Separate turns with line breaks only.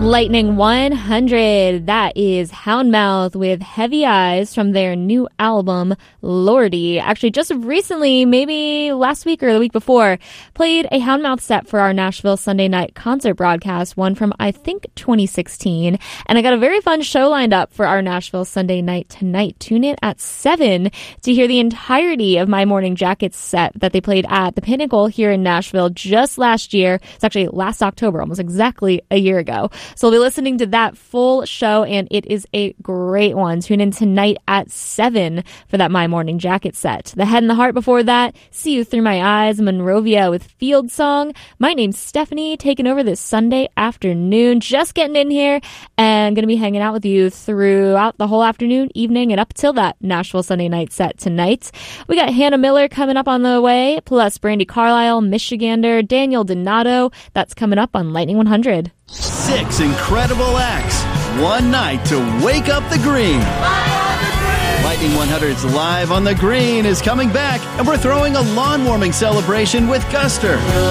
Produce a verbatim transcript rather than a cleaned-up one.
Lightning one hundred. That is Houndmouth with Heavy Eyes from their new album, Lordy. Actually, just recently, maybe last week or the week before, played a Houndmouth set for our Nashville Sunday night concert broadcast, one from, I think, twenty sixteen. And I got a very fun show lined up for our Nashville Sunday night tonight. Tune in at seven to hear the entirety of My Morning Jackets set that they played at the Pinnacle here in Nashville just last year. It's actually last October, almost exactly a year ago. So we'll be listening to that full show, and it is a great one. Tune in tonight at seven for that My Morning Jacket set. The Head and the Heart before that, See You Through My Eyes, Monrovia with Field Song. My name's Stephanie, taking over this Sunday afternoon, just getting in here, and going to be hanging out with you throughout the whole afternoon, evening, and up till that Nashville Sunday night set tonight. We got Hannah Miller coming up on the way, plus Brandy Carlisle, Michigander, Daniel Donato. That's coming up on Lightning one hundred.
Six incredible acts, one night to wake up the green. Lightning one hundred's Live on the Green is coming back, and we're throwing a lawn warming celebration with Guster.